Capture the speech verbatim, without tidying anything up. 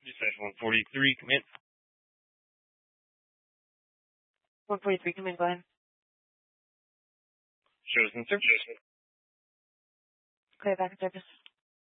Dispatch one forty-three, come in. one forty-three, come in, go ahead. Shows in service. Clear back in service.